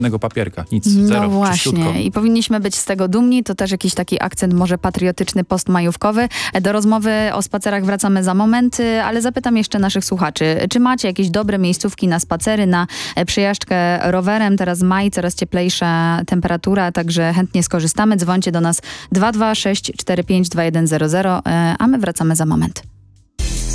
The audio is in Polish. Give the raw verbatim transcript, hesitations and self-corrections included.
żadnego papierka, nic, No zero, właśnie. czyściutko. I powinniśmy być z tego dumni. To też jakiś taki akcent może patriotyczny, postmajówkowy. Do rozmowy o spacerach wracamy za moment, ale zapytam jeszcze naszych słuchaczy. Czy macie jakieś dobre miejscówki na spacery, na przejażdżkę rowerem? Teraz maj, coraz cieplejsza temperatura, także chętnie skorzystamy. Dzwońcie do nas dwa dwa sześć cztery pięć dwa jeden zero zero, a my wracamy za moment.